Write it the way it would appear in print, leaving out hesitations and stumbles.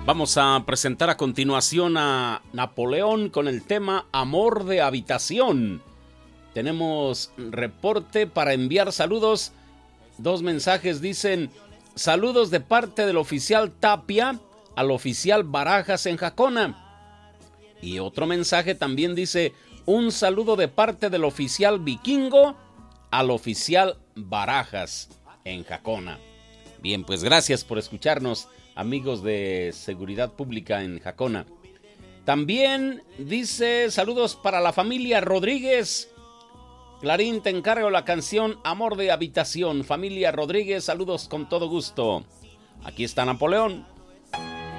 Vamos a presentar a continuación a Napoleón con el tema Amor de Habitación. Tenemos reporte para enviar saludos. 2 mensajes dicen: saludos de parte del oficial Tapia al oficial Barajas en Jacona. Y otro mensaje también dice: un saludo de parte del oficial Vikingo al oficial Barajas en Jacona. Bien, pues gracias por escucharnos, amigos de Seguridad Pública en Jacona. También dice: saludos para la familia Rodríguez. Clarín, te encargo la canción Amor de Habitación. Familia Rodríguez, saludos con todo gusto. Aquí está Napoleón.